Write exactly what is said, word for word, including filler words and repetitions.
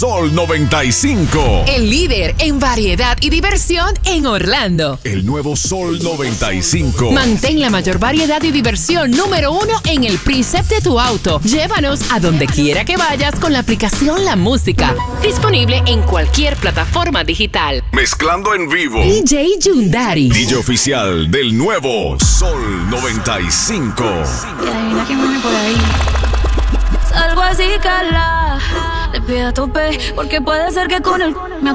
Sol noventa y cinco. El líder en variedad y diversión en Orlando. El nuevo Sol noventa y cinco. Mantén la mayor variedad y diversión número uno en el preset de tu auto. Llévanos a donde quiera que vayas con la aplicación La Música. Disponible en cualquier plataforma digital. Mezclando en vivo. D J Yundari. D J oficial del nuevo Sol noventa y cinco. Y adivina quién viene por ahí. Salgo así, cala. Le pido a tope, porque puede ser que con el me